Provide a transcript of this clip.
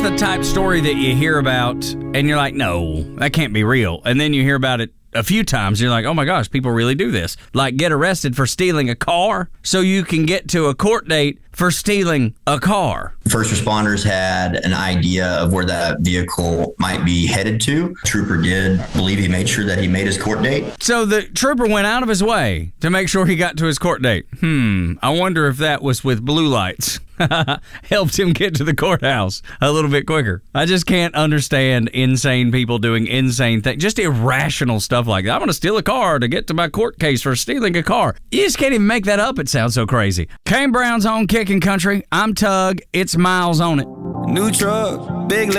the type story that you hear about and you're like, no, that can't be real. And then you hear about it a few times, and you're like, oh my gosh, people really do this. Like get arrested for stealing a car so you can get to a court date for stealing a car. First responders had an idea of where that vehicle might be headed to. Trooper did believe he made sure that he made his court date. So the trooper went out of his way to make sure he got to his court date. I wonder if that was with blue lights. Helped him get to the courthouse a little bit quicker. I just can't understand insane people doing insane things. Just irrational stuff like that. I'm going to steal a car to get to my court case for stealing a car. You just can't even make that up. It sounds so crazy. Kane Brown's on Kicking Country. I'm Tug. It's Miles on it. New truck, big